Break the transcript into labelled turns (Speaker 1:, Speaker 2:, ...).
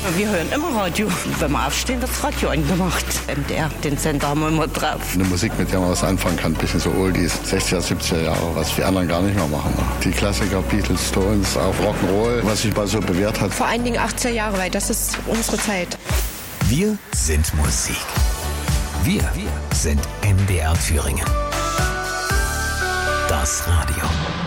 Speaker 1: Wir hören immer Radio. Wenn wir aufstehen, wird das Radio angemacht. MDR, den Sender haben wir immer drauf.
Speaker 2: Eine Musik, mit der man was anfangen kann, ein bisschen so Oldies, 60er, 70er Jahre, was die anderen gar nicht mehr machen. Die Klassiker, Beatles, Stones, auch Rock'n'Roll, was sich mal so bewährt hat.
Speaker 3: Vor allen Dingen 80er Jahre, weil das ist unsere Zeit.
Speaker 4: Wir sind Musik. Wir sind MDR Thüringen. Das Radio.